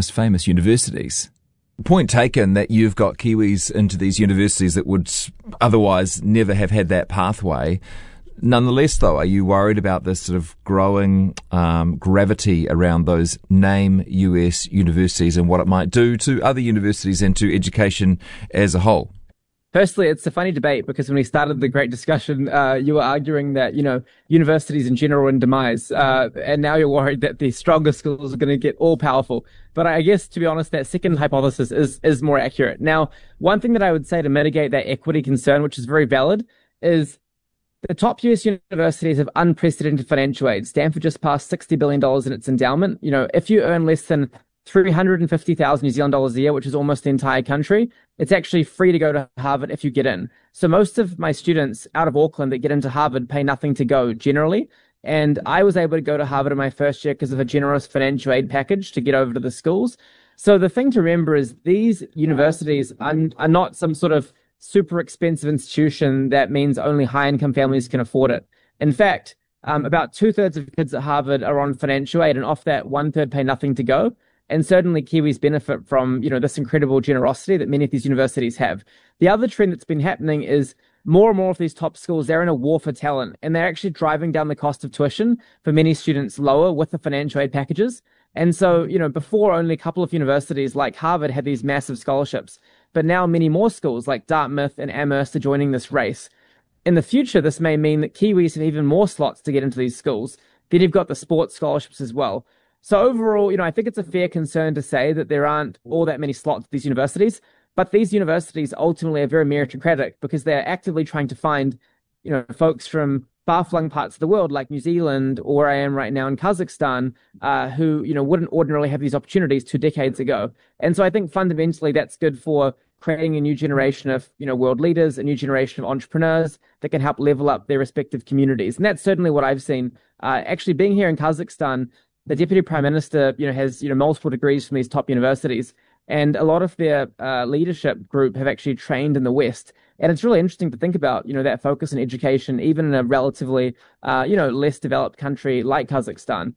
most famous universities. Point taken that you've got Kiwis into these universities that would otherwise never have had that pathway. Nonetheless, though, are you worried about this sort of growing gravity around those name US universities and what it might do to other universities and to education as a whole? Firstly, it's a funny debate because when we started the great discussion, you were arguing that, universities in general are in demise. And now you're worried that the stronger schools are going to get all powerful. But I guess, to be honest, that second hypothesis is more accurate. Now, one thing that I would say to mitigate that equity concern, which is very valid, is the top US universities have unprecedented financial aid. Stanford just passed $60 billion in its endowment. If you earn less than 350,000 New Zealand dollars a year, which is almost the entire country, it's actually free to go to Harvard if you get in. So most of my students out of Auckland that get into Harvard pay nothing to go generally. And I was able to go to Harvard in my first year because of a generous financial aid package to get over to the schools. So the thing to remember is these universities are not some sort of super expensive institution that means only high-income families can afford it. In fact, about 2/3 of kids at Harvard are on financial aid, and off that, 1/3 pay nothing to go. And certainly Kiwis benefit from, this incredible generosity that many of these universities have. The other trend that's been happening is more and more of these top schools, they're in a war for talent, and they're actually driving down the cost of tuition for many students lower with the financial aid packages. And so, before only a couple of universities like Harvard had these massive scholarships, but now many more schools like Dartmouth and Amherst are joining this race. In the future, this may mean that Kiwis have even more slots to get into these schools. Then you've got the sports scholarships as well. So overall, I think it's a fair concern to say that there aren't all that many slots at these universities, but these universities ultimately are very meritocratic because they're actively trying to find, folks from far-flung parts of the world like New Zealand or where I am right now in Kazakhstan, who, wouldn't ordinarily have these opportunities 2 decades ago. And so I think fundamentally that's good for creating a new generation of, world leaders, a new generation of entrepreneurs that can help level up their respective communities. And that's certainly what I've seen. Actually being here in Kazakhstan, the deputy prime minister, has, multiple degrees from these top universities, and a lot of their leadership group have actually trained in the West. And it's really interesting to think about, that focus on education, even in a relatively, less developed country like Kazakhstan.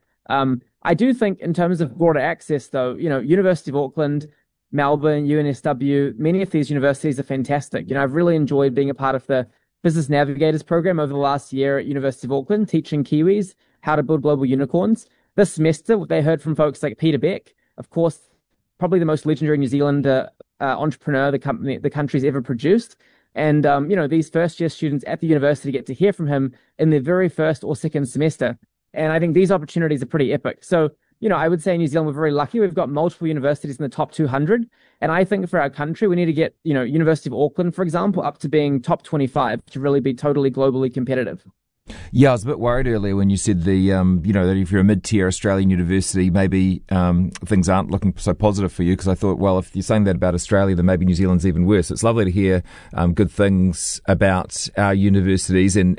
I do think in terms of broader access, though, University of Auckland, Melbourne, UNSW, many of these universities are fantastic. I've really enjoyed being a part of the Business Navigators program over the last year at University of Auckland, teaching Kiwis how to build global unicorns. This semester, they heard from folks like Peter Beck, of course, probably the most legendary New Zealand entrepreneur the country's ever produced. And, these first-year students at the university get to hear from him in their very first or second semester. And I think these opportunities are pretty epic. So, I would say in New Zealand, we're very lucky. We've got multiple universities in the top 200. And I think for our country, we need to get, University of Auckland, for example, up to being top 25 to really be totally globally competitive. Yeah, I was a bit worried earlier when you said that if you're a mid-tier Australian university, maybe things aren't looking so positive for you, because I thought, well, if you're saying that about Australia, then maybe New Zealand's even worse. It's lovely to hear good things about our universities, and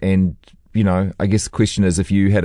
I guess the question is, if you had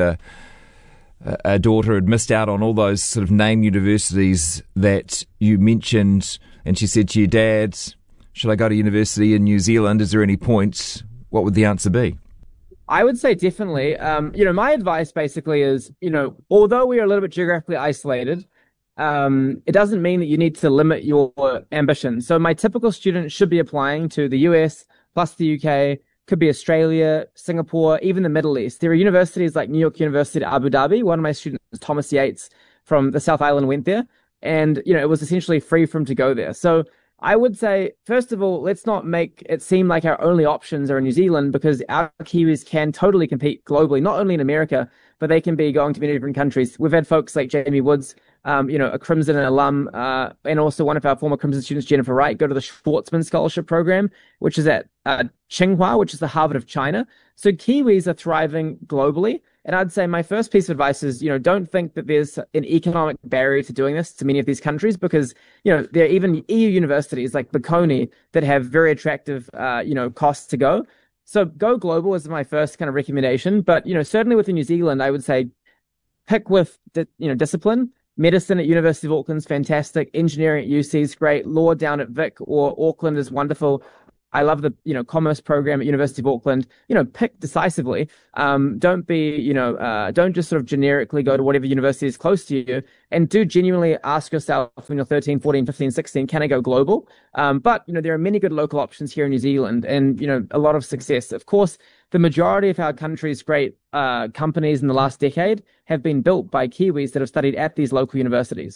a daughter who had missed out on all those sort of name universities that you mentioned, and she said to your dad, should I go to university in New Zealand? Is there any point? What would the answer be? I would say definitely. My advice basically is, although we are a little bit geographically isolated, it doesn't mean that you need to limit your ambition. So my typical student should be applying to the US plus the UK, could be Australia, Singapore, even the Middle East. There are universities like New York University, Abu Dhabi. One of my students, Thomas Yates from the South Island, went there, and, it was essentially free for him to go there. So I would say, first of all, let's not make it seem like our only options are in New Zealand, because our Kiwis can totally compete globally, not only in America, but they can be going to many different countries. We've had folks like Jamie Woods, a Crimson alum, and also one of our former Crimson students, Jennifer Wright, go to the Schwartzman Scholarship Program, which is at Tsinghua, which is the Harvard of China. So Kiwis are thriving globally. And I'd say my first piece of advice is, don't think that there's an economic barrier to doing this to many of these countries, because, there are even EU universities like Bocconi that have very attractive, costs to go. So go global is my first kind of recommendation. But, certainly within New Zealand, I would say pick with, discipline. Medicine at University of Auckland is fantastic. Engineering at UC is great. Law down at Vic or Auckland is wonderful. I love the, commerce program at University of Auckland. Pick decisively. Don't just sort of generically go to whatever university is close to you, and do genuinely ask yourself when you're 13, 14, 15, 16, can I go global? But there are many good local options here in New Zealand, and, a lot of success. Of course, the majority of our country's great companies in the last decade have been built by Kiwis that have studied at these local universities.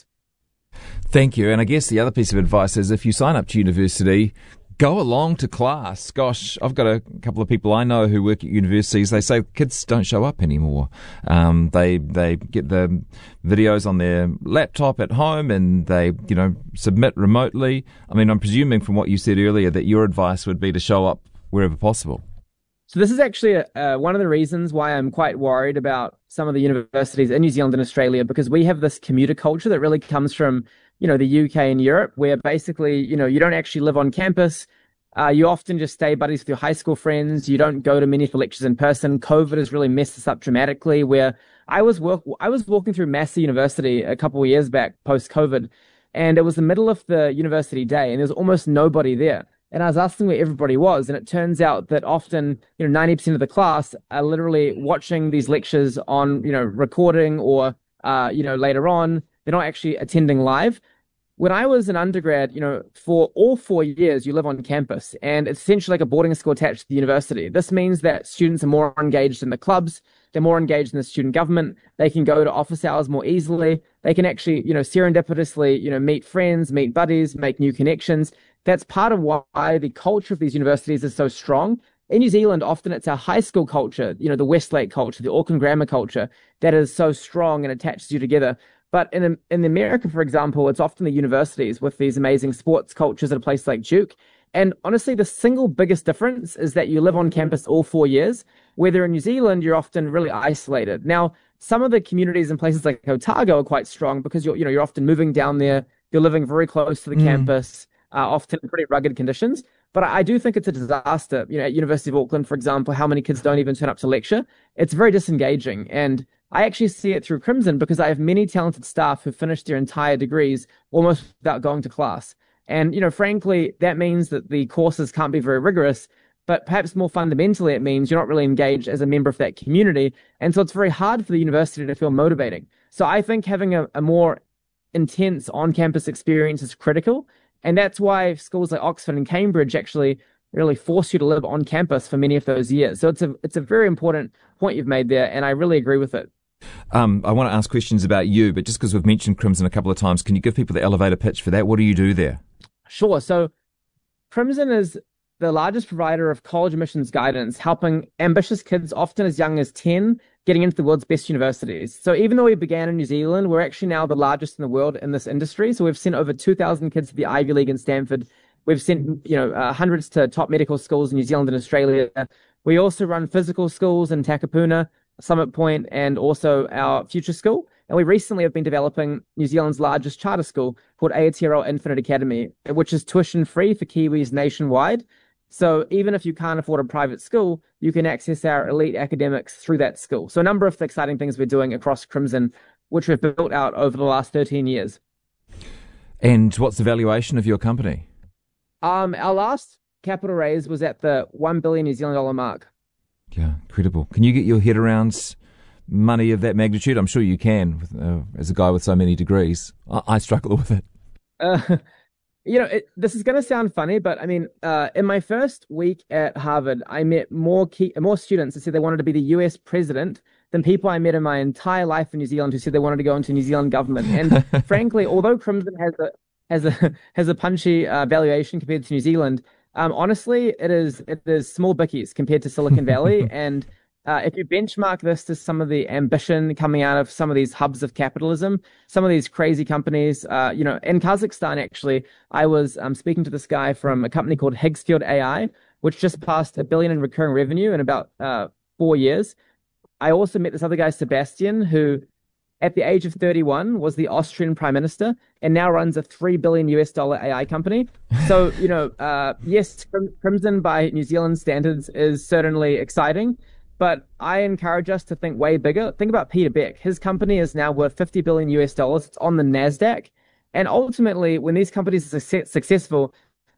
Thank you. And I guess the other piece of advice is if you sign up to university, go along to class. Gosh, I've got a couple of people I know who work at universities. They say kids don't show up anymore. They get the videos on their laptop at home and they, submit remotely. I mean, I'm presuming from what you said earlier that your advice would be to show up wherever possible. So this is actually one of the reasons why I'm quite worried about some of the universities in New Zealand and Australia, because we have this commuter culture that really comes from, the UK and Europe, where basically, you don't actually live on campus. You often just stay buddies with your high school friends. You don't go to many of the lectures in person. COVID has really messed this up dramatically, where I was walking through Massey University a couple of years back post-COVID, and it was the middle of the university day and there was almost nobody there. And I was asking where everybody was, and it turns out that often, 90% of the class are literally watching these lectures on, recording or, later on. They're not actually attending live. When I was an undergrad, for all 4 years, you live on campus, and it's essentially like a boarding school attached to the university. This means that students are more engaged in the clubs. They're more engaged in the student government. They can go to office hours more easily. They can actually, serendipitously, meet friends, meet buddies, make new connections. That's part of why the culture of these universities is so strong. In New Zealand, often it's our high school culture, the Westlake culture, the Auckland Grammar culture, that is so strong and attaches you together. But in America, for example, it's often the universities with these amazing sports cultures at a place like Duke. And honestly, the single biggest difference is that you live on campus all 4 years. Whether in New Zealand, you're often really isolated. Now, some of the communities in places like Otago are quite strong because you're often moving down there. You're living very close to the campus. Often in pretty rugged conditions. But I do think it's a disaster. At University of Auckland, for example, how many kids don't even turn up to lecture? It's very disengaging. And I actually see it through Crimson because I have many talented staff who finished their entire degrees almost without going to class. And, frankly, that means that the courses can't be very rigorous, but perhaps more fundamentally, it means you're not really engaged as a member of that community. And so it's very hard for the university to feel motivating. So I think having a more intense on-campus experience is critical. And that's why schools like Oxford and Cambridge actually really force you to live on campus for many of those years. So it's a very important point you've made there, and I really agree with it. I want to ask questions about you, but just because we've mentioned Crimson a couple of times, can you give people the elevator pitch for that? What do you do there? Sure. So Crimson is the largest provider of college admissions guidance, helping ambitious kids, often as young as 10, getting into the world's best universities. So even though we began in New Zealand, we're actually now the largest in the world in this industry. So we've sent over 2,000 kids to the Ivy League in Stanford. We've sent, hundreds to top medical schools in New Zealand and Australia. We also run physical schools in Takapuna, Summit Point, and also our future school. And we recently have been developing New Zealand's largest charter school called Aotearoa Infinite Academy, which is tuition free for Kiwis nationwide. So even if you can't afford a private school, you can access our elite academics through that school. So a number of exciting things we're doing across Crimson, which we've built out over the last 13 years. And what's the valuation of your company? Our last capital raise was at the 1 billion New Zealand dollar mark. Yeah, incredible. Can you get your head around money of that magnitude? I'm sure you can, as a guy with so many degrees. I struggle with it. This is going to sound funny, but I mean, in my first week at Harvard, I met more students who said they wanted to be the US president than people I met in my entire life in New Zealand who said they wanted to go into New Zealand government. And frankly, although Crimson has a punchy valuation compared to New Zealand, honestly, it is small bickies compared to Silicon Valley. And if you benchmark this to some of the ambition coming out of some of these hubs of capitalism, some of these crazy companies, in Kazakhstan, actually, I was speaking to this guy from a company called Higgsfield AI, which just passed $1 billion in recurring revenue in about 4 years. I also met this other guy, Sebastian, who at the age of 31 was the Austrian prime minister and now runs a $3 billion AI company. So, yes, Crimson by New Zealand standards is certainly exciting. But I encourage us to think way bigger. Think about Peter Beck. His company is now worth $50 billion. It's on the NASDAQ. And ultimately, when these companies are successful,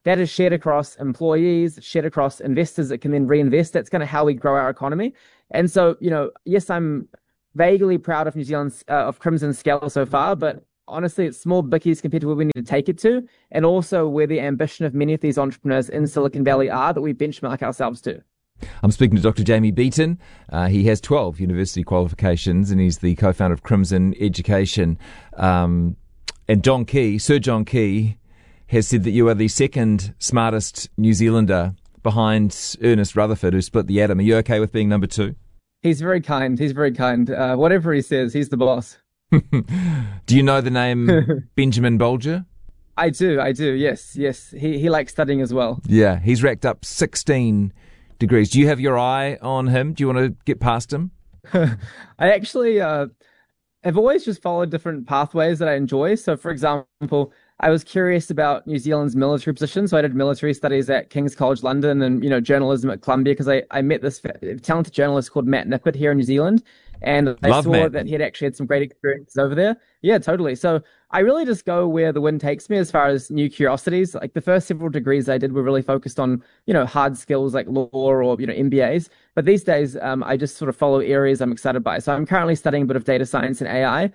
that is shared across employees, shared across investors that can then reinvest. That's kind of how we grow our economy. And so, yes, I'm vaguely proud of New Zealand's of Crimson's scale so far, but honestly, it's small bickies compared to where we need to take it to, and also where the ambition of many of these entrepreneurs in Silicon Valley are that we benchmark ourselves to. I'm speaking to Dr. Jamie Beaton. He has 12 university qualifications, and he's the co-founder of Crimson Education. And Sir John Key, has said that you are the second smartest New Zealander behind Ernest Rutherford, who split the atom. Are you okay with being number 2? He's very kind. Whatever he says, he's the boss. Do you know the name Benjamin Bolger? I do. Yes. He likes studying as well. Yeah, he's racked up 16 degrees. Do you have your eye on him? Do you want to get past him? I actually have always just followed different pathways that I enjoy. So, for example, I was curious about New Zealand's military position. So I did military studies at King's College London and, journalism at Columbia because I met this talented journalist called Matt Nippert here in New Zealand. And I saw that he had actually had some great experiences over there. Yeah, totally. So I really just go where the wind takes me as far as new curiosities. Like the first several degrees I did were really focused on, hard skills like law or, MBAs. But these days, I just sort of follow areas I'm excited by. So I'm currently studying a bit of data science and AI.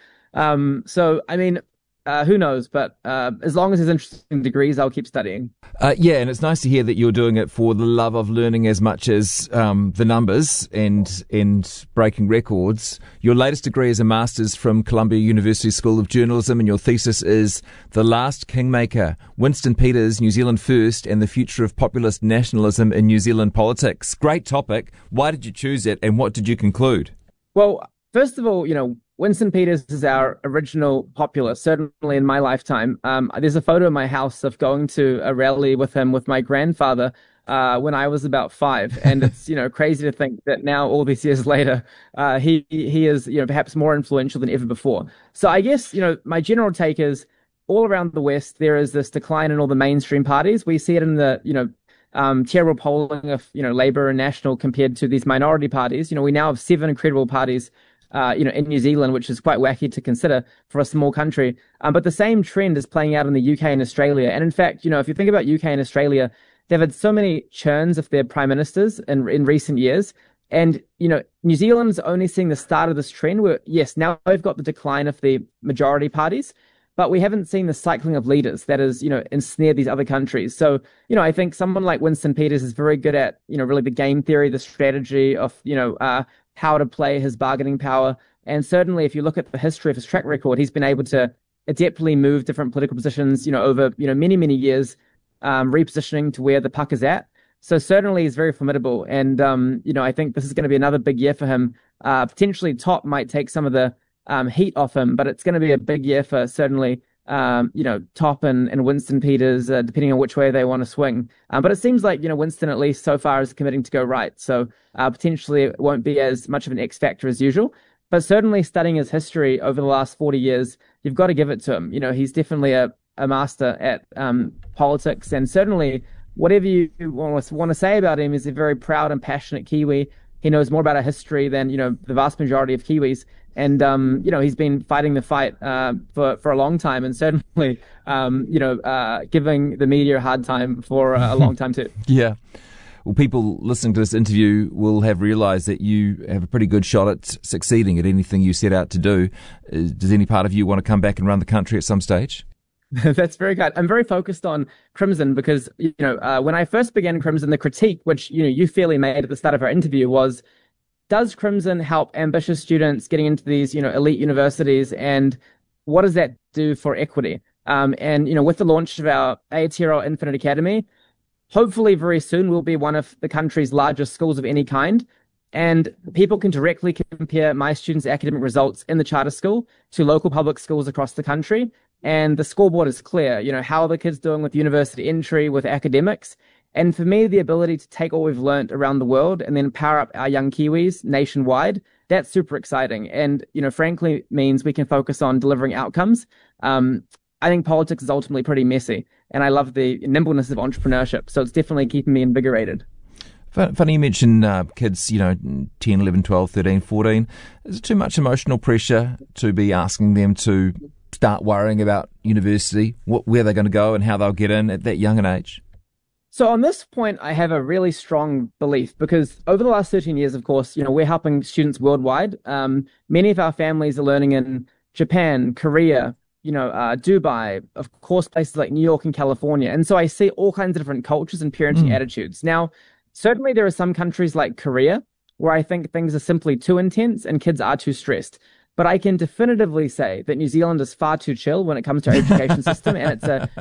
Who knows? But as long as there's interesting degrees, I'll keep studying. Yeah, and it's nice to hear that you're doing it for the love of learning as much as the numbers and breaking records. Your latest degree is a master's from Columbia University School of Journalism, and your thesis is The Last Kingmaker, Winston Peters, New Zealand First, and the Future of Populist Nationalism in New Zealand Politics. Great topic. Why did you choose it, and what did you conclude? Well, first of all, Winston Peters is our original populist, certainly in my lifetime. There's a photo in my house of going to a rally with him with my grandfather when I was about 5. And it's, crazy to think that now, all these years later, he is, perhaps more influential than ever before. So I guess, my general take is all around the West, there is this decline in all the mainstream parties. We see it in the, terrible polling of, Labour and National compared to these minority parties. We now have 7 incredible parties in New Zealand, which is quite wacky to consider for a small country. But the same trend is playing out in the UK and Australia. And in fact, if you think about UK and Australia, they've had so many churns of their prime ministers in recent years. And, New Zealand's only seeing the start of this trend where, yes, now we've got the decline of the majority parties, but we haven't seen the cycling of leaders that has, ensnared these other countries. So, I think someone like Winston Peters is very good at, really the game theory, the strategy of, how to play his bargaining power. And certainly if you look at the history of his track record, he's been able to adeptly move different political positions, over, many, many years, repositioning to where the puck is at. So certainly he's very formidable. And, I think this is going to be another big year for him. Potentially Top might take some of the heat off him, but it's going to be a big year for certainly, Top and Winston Peters, depending on which way they want to swing. But it seems like, Winston at least so far is committing to go right. So potentially it won't be as much of an X factor as usual. But certainly studying his history over the last 40 years, you've got to give it to him. He's definitely a master at politics. And certainly whatever you want to say about him, is a very proud and passionate Kiwi. He knows more about our history than, the vast majority of Kiwis. And, he's been fighting the fight for a long time, and certainly, giving the media a hard time for a long time too. Yeah. Well, people listening to this interview will have realised that you have a pretty good shot at succeeding at anything you set out to do. Does any part of you want to come back and run the country at some stage? That's very kind. I'm very focused on Crimson because, when I first began Crimson, the critique, which, you fairly made at the start of our interview was, does Crimson help ambitious students getting into these, elite universities, and what does that do for equity? And, with the launch of our Aotearoa Infinite Academy, hopefully very soon we'll be one of the country's largest schools of any kind. And people can directly compare my students' academic results in the charter school to local public schools across the country. And the scoreboard is clear, how are the kids doing with university entry, with academics? And for me, the ability to take all we've learned around the world and then power up our young Kiwis nationwide, that's super exciting. And, frankly means we can focus on delivering outcomes. I think politics is ultimately pretty messy, and I love the nimbleness of entrepreneurship. So it's definitely keeping me invigorated. Funny you mention kids, 10, 11, 12, 13, 14. Is it too much emotional pressure to be asking them to start worrying about university, where they're going to go and how they'll get in at that young an age? So on this point, I have a really strong belief because over the last 13 years, of course, we're helping students worldwide. Many of our families are learning in Japan, Korea, Dubai, of course, places like New York and California. And so I see all kinds of different cultures and parenting attitudes. Now, certainly there are some countries like Korea where I think things are simply too intense and kids are too stressed. But I can definitively say that New Zealand is far too chill when it comes to our education system, and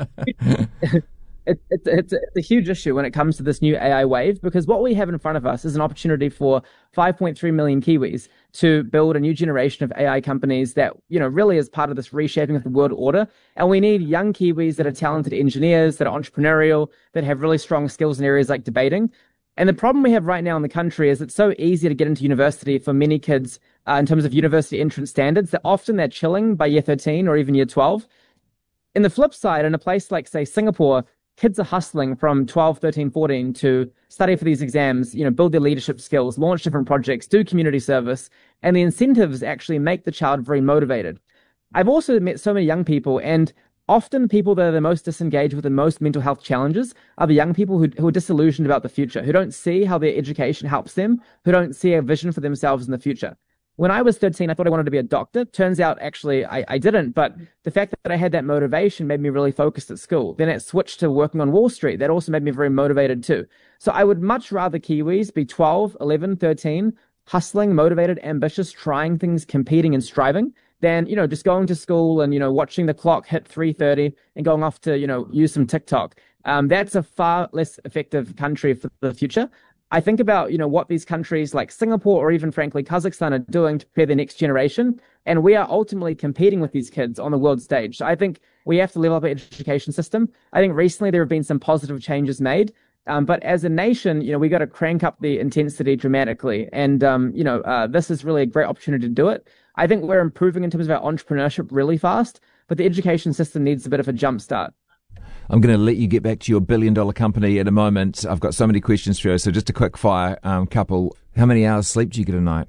it's a huge issue when it comes to this new AI wave, because what we have in front of us is an opportunity for 5.3 million Kiwis to build a new generation of AI companies that, really is part of this reshaping of the world order. And we need young Kiwis that are talented engineers, that are entrepreneurial, that have really strong skills in areas like debating. And the problem we have right now in the country is it's so easy to get into university for many kids in terms of university entrance standards that often they're chilling by year 13 or even year 12. In the flip side, in a place like, say, Singapore, kids are hustling from 12, 13, 14 to study for these exams, build their leadership skills, launch different projects, do community service, and the incentives actually make the child very motivated. I've also met so many young people, and often the people that are the most disengaged with the most mental health challenges are the young people who are disillusioned about the future, who don't see how their education helps them, who don't see a vision for themselves in the future. When I was 13, I thought I wanted to be a doctor. Turns out, actually, I didn't. But the fact that I had that motivation made me really focused at school. Then it switched to working on Wall Street. That also made me very motivated too. So I would much rather Kiwis be 12, 11, 13, hustling, motivated, ambitious, trying things, competing and striving, than, just going to school and, watching the clock hit 3:30 and going off to, use some TikTok. That's a far less effective country for the future. I think about, what these countries like Singapore or even, frankly, Kazakhstan are doing to prepare the next generation. And we are ultimately competing with these kids on the world stage. So I think we have to level up our education system. I think recently there have been some positive changes made. But as a nation, we got to crank up the intensity dramatically. And, this is really a great opportunity to do it. I think we're improving in terms of our entrepreneurship really fast, but the education system needs a bit of a jump start. I'm going to let you get back to your billion-dollar company in a moment. I've got so many questions for you. So just a quick fire couple. How many hours sleep do you get a night?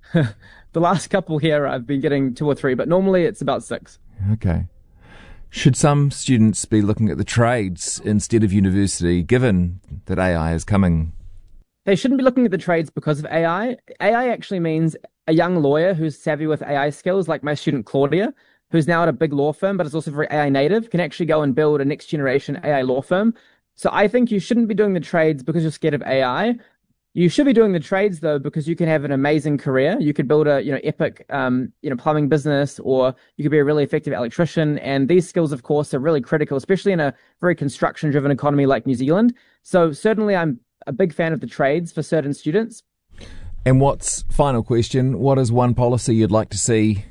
The last couple here, I've been getting 2 or 3, but normally it's about 6. Okay. Should some students be looking at the trades instead of university, given that AI is coming? They shouldn't be looking at the trades because of AI. AI actually means a young lawyer who's savvy with AI skills, like my student Claudia, who's now at a big law firm, but is also very AI native, can actually go and build a next generation AI law firm. So I think you shouldn't be doing the trades because you're scared of AI. You should be doing the trades though, because you can have an amazing career. You could build a, epic, plumbing business, or you could be a really effective electrician. And these skills, of course, are really critical, especially in a very construction driven economy like New Zealand. So certainly I'm a big fan of the trades for certain students. And final question, what is one policy you'd like to see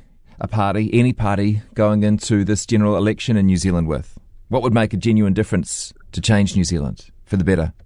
any party going into this general election in New Zealand with? What would make a genuine difference to change New Zealand for the better?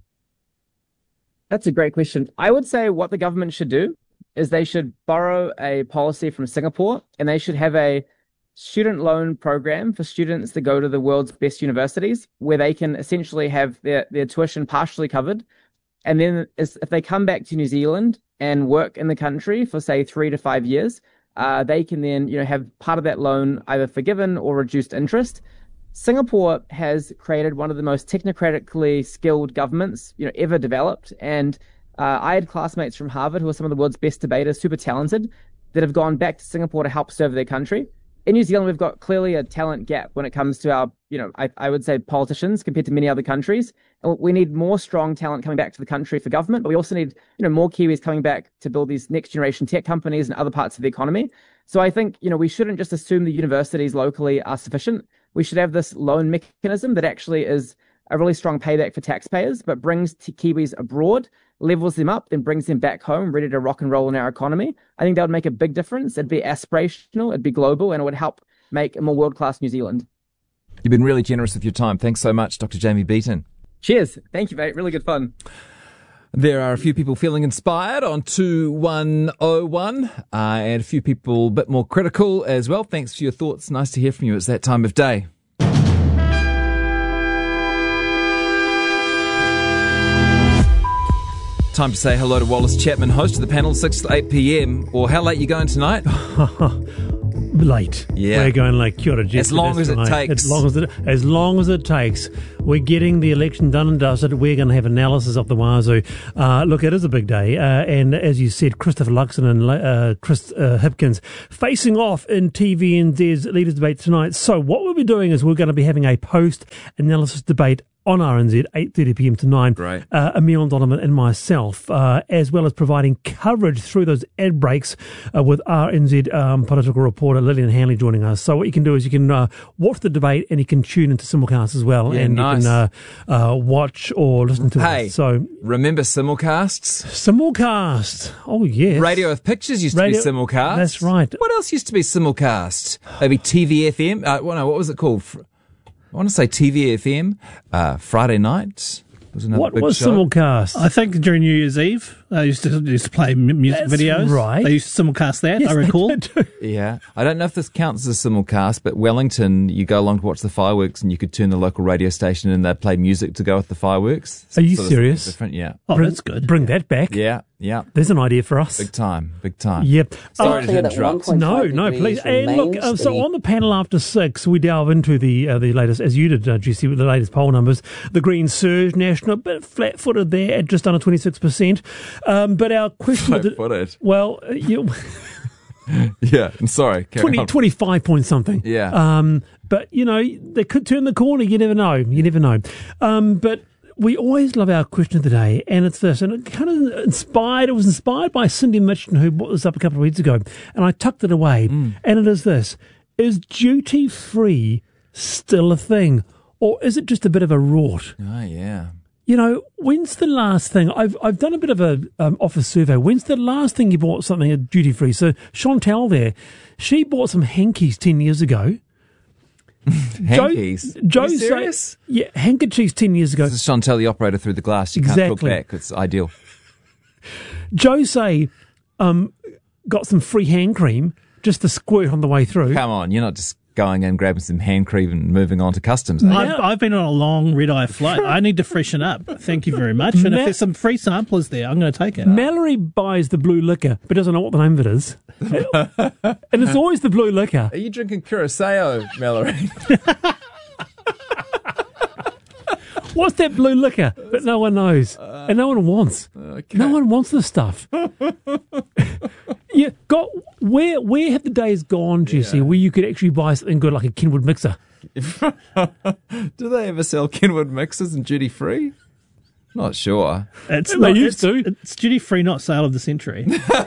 That's a great question. I would say what the government should do is they should borrow a policy from Singapore, and they should have a student loan program for students that go to the world's best universities, where they can essentially have their tuition partially covered. And then if they come back to New Zealand and work in the country for, say, 3 to 5 years, they can then, have part of that loan either forgiven or reduced interest. Singapore has created one of the most technocratically skilled governments, ever developed. And I had classmates from Harvard who are some of the world's best debaters, super talented, that have gone back to Singapore to help serve their country. In New Zealand, we've got clearly a talent gap when it comes to our, I would say politicians compared to many other countries. And we need more strong talent coming back to the country for government, but we also need, more Kiwis coming back to build these next generation tech companies and other parts of the economy. So I think, we shouldn't just assume the universities locally are sufficient. We should have this loan mechanism that actually is a really strong payback for taxpayers, but brings Kiwis abroad, levels them up, then brings them back home, ready to rock and roll in our economy. I think that would make a big difference. It'd be aspirational, it'd be global, and it would help make a more world-class New Zealand. You've been really generous with your time. Thanks so much, Dr. Jamie Beaton. Cheers. Thank you, mate. Really good fun. There are a few people feeling inspired on 2101 and a few people a bit more critical as well. Thanks for your thoughts. Nice to hear from you. It's that time of day. Time to say hello to Wallace Chapman, host of the panel, 6 to 8 p.m. Or how late you going tonight? late. Yeah. We're going like Kia ora Jeff As long as it tonight. takes. As long as it takes. We're getting the election done and dusted. We're going to have analysis of the Wazoo. Look, it is a big day. And as you said, Christopher Luxon and Chris Hipkins facing off in TVNZ's Leaders Debate tonight. So what we'll be doing is we're going to be having a post-analysis debate on RNZ, 8:30pm to 9. Great. Emil Donovan and myself, as well as providing coverage through those ad breaks with RNZ political reporter Lillian Hanley joining us. So what you can do is you can watch the debate and you can tune into simulcast as well. Yeah, and nice. you can watch or listen to Hey, it. So remember simulcasts? simulcast. Oh, yes. Radio with Pictures used to be simulcast. That's right. What else used to be simulcast? Maybe TVFM? What was it called? I want to say TVFM. Friday nights was another What big was show. simulcast? I think during New Year's Eve, they used to play music That's videos. right. They used to simulcast that, Yes, I they recall. did too. Yeah. I don't know if this counts as a simulcast, but Wellington, you go along to watch the fireworks and you could turn the local radio station and they'd play music to go with the fireworks. Are you Sort of serious? Different, yeah. Oh, that's good. Bring that back. Yeah. There's an idea for us. Big time. Yep. Sorry Clear to that interrupt. 1.5 No, degrees please. And look, remains so the- on the panel after 6, we delve into the latest, as you did, GC, with the latest poll numbers. The Greens surge national, a bit flat-footed there at just under 26%. But our question... Flat-footed. Well, Yeah. I'm sorry. Carry on. 25 point something. Yeah. But, they could turn the corner. You never know. But we always love our question of the day, and it's this. And it kind of it was inspired by Cindy Mitchell, who brought this up a couple of weeks ago, and I tucked it away. And it is this. Is duty-free still a thing? Or is it just a bit of a rort? Oh, yeah. When's the last thing? I've done a bit of a office survey. When's the last thing you bought something at duty free? So Chantel there, she bought some hankies 10 years ago. Hankies. Joe Are you serious? yeah, handkerchiefs 10 years ago. This is Chantel, the operator through the glass. You can't talk Exactly. back. It's ideal. Joe got some free hand cream just to squirt on the way through. Come on. You're not just going and grabbing some hand cream and moving on to customs. I've been on a long red-eye flight. I need to freshen up. Thank you very much. And if there's some free samplers there, I'm going to take it. Mallory buys the blue liquor, but doesn't know what the name of it is. And it's always the blue liquor. Are you drinking Curaçao, Mallory? What's that blue liquor? But no one knows. And no one wants. Okay. No one wants this stuff. Yeah, where have the days gone, Jesse, where you could actually buy something good like a Kenwood mixer? Do they ever sell Kenwood mixers and duty free? Not sure. It's They used to. It's duty-free, not sale of the century.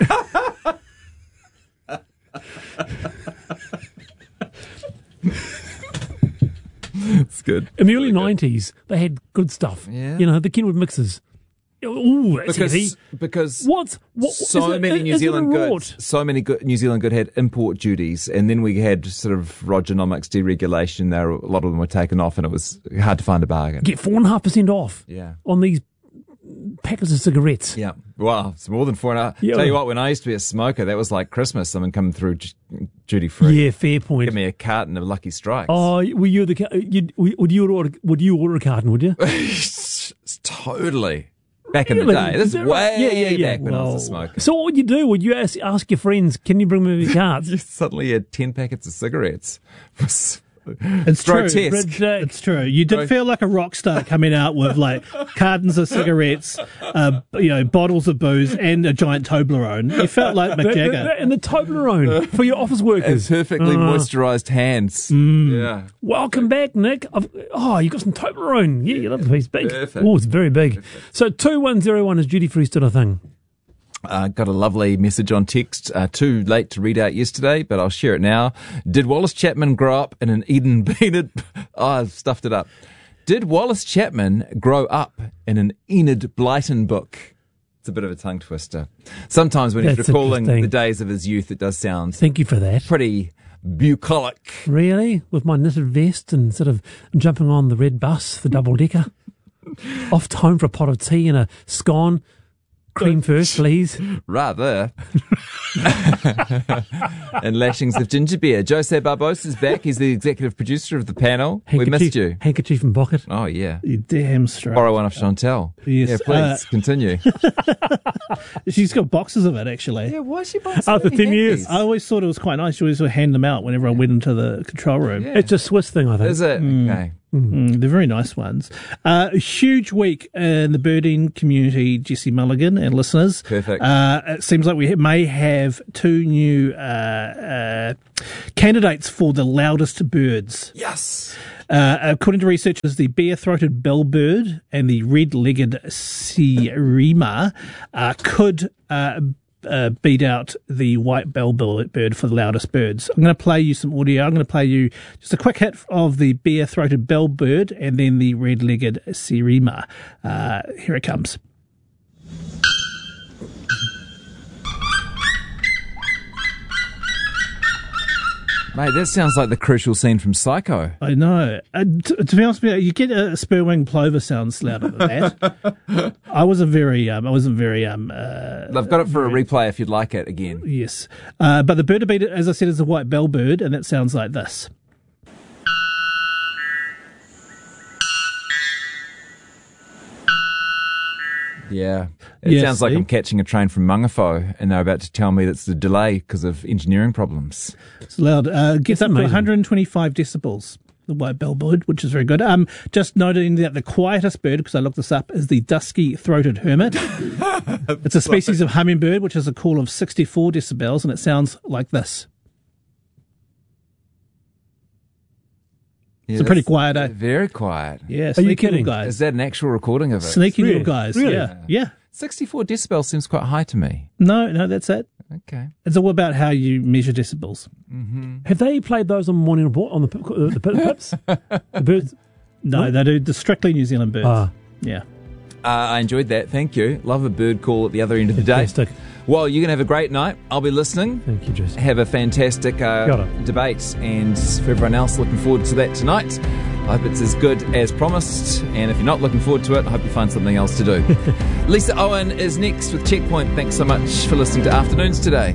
It's good. In the early 90s, they had good stuff. Yeah. The Kenwood mixers. Ooh, that's heavy. Because What? so many New Zealand goods, New Zealand good had import duties, and then we had sort of Rogernomics deregulation. There, a lot of them were taken off, and it was hard to find a bargain. Get 4.5% off Yeah. on these packets of cigarettes. Yeah, well, it's more than 4.5. Yeah. Tell you what, when I used to be a smoker, that was like Christmas. Someone coming through duty free. Yeah, fair point. Give me a carton of Lucky Strikes. Oh, were you would you order a carton? Would you? Totally. Back in the Really? day. This is Is that way right? Yeah. back when I was a smoker. So what would you do? Would you ask your friends, "Can you bring me cards?" You suddenly had 10 packets of cigarettes. It's true. grotesque. It's true. You did feel like a rock star coming out with like cartons of cigarettes, bottles of booze, and a giant Toblerone. You felt like Mick Jagger. And the Toblerone for your office And workers. perfectly moisturised hands. Yeah. Welcome back, Nick. You got some Toblerone. Yeah, you love the piece. Big. Perfect. Oh, it's very big. So 2101 is duty free still a thing? Got a lovely message on text. Too late to read out yesterday, but I'll share it now. Did Wallace Chapman grow up in an Enid? I've stuffed it up. Did Wallace Chapman grow up in an Enid Blyton book? It's a bit of a tongue twister. Sometimes when he's That's recalling interesting. the days of his youth, it does sound Thank you for that. pretty bucolic. Really? With my knitted vest and sort of jumping on the red bus, the double decker. Off to home for a pot of tea and a scone. Cream first, please. Rather. And lashings of ginger beer. Jose Barbosa's back. He's the executive producer of the panel. We missed you. Handkerchief and pocket. Oh, yeah. You damn straight. Borrow one off Chantel. Yes. Yeah, please, continue. She's got boxes of it, actually. Yeah, why is she buying Oh, for 10 years. I always thought it was quite nice. She always would hand them out whenever I went into the control room. Yeah. It's a Swiss thing, I think. Is it? Okay. They're very nice ones. A huge week in the birding community, Jesse Mulligan and listeners. Perfect. It seems like we may have two new candidates for the loudest birds. Yes. According to researchers, the bare-throated bellbird and the red-legged sirima could beat out the white bellbird for the loudest birds. I'm going to play you some audio. I'm going to play you just a quick hit of the bare-throated bellbird and then the red-legged sirima. Here it comes. Mate, that sounds like the crucial scene from Psycho. I know. To be honest with you, you get a spur-winged plover sounds louder than that. I wasn't very. I've got it for a replay if you'd like it again. Yes. But the bird to beat it, as I said, is a white bellbird, and that sounds like this. Yeah. It sounds like I'm catching a train from Mangafo and they're about to tell me that's the delay because of engineering problems. It's loud. Gets up to 125 decibels, the white bellbird, which is very good. Just noting that the quietest bird, because I looked this up, is the dusky-throated hermit. It's a species of hummingbird, which has a call of 64 decibels, and it sounds like this. Yeah, it's pretty quiet, eh? Very quiet. Yeah, Are you kidding? Guys. Is that an actual recording of it? Sneaky Really? little guys. Really? Yeah. 64 decibels seems quite high to me. No, that's it. Okay. It's all about how you measure decibels. Have they played those on Morning Report on the pips? The birds? No, they do the strictly New Zealand birds. Ah. Yeah. I enjoyed that. Thank you. Love a bird call at the other end of the day. Fantastic. Well, you're going to have a great night. I'll be listening. Thank you, Jesse. Have a fantastic debate. And for everyone else, looking forward to that tonight. I hope it's as good as promised. And if you're not looking forward to it, I hope you find something else to do. Lisa Owen is next with Checkpoint. Thanks so much for listening to Afternoons today.